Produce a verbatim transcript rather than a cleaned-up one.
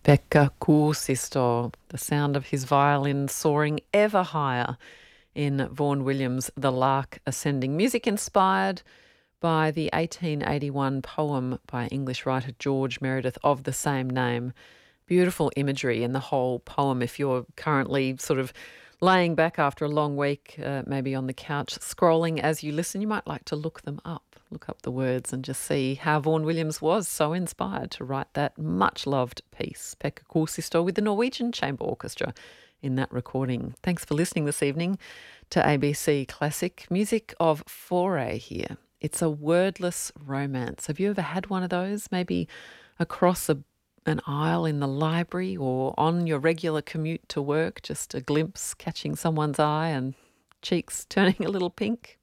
Pekka Kuusisto, the sound of his violin soaring ever higher in Vaughan Williams' The Lark Ascending. Music inspired by the eighteen eighty-one poem by English writer George Meredith of the same name. Beautiful imagery in the whole poem. If you're currently sort of laying back after a long week, uh, maybe on the couch, scrolling as you listen, you might like to look them up. Look up the words and just see how Vaughan Williams was so inspired to write that much-loved piece, Pekka Kuusisto, with the Norwegian Chamber Orchestra in that recording. Thanks for listening this evening to A B C Classic. Music of Foray here. It's a wordless romance. Have you ever had one of those? Maybe across a, an aisle in the library or on your regular commute to work, just a glimpse catching someone's eye and cheeks turning a little pink.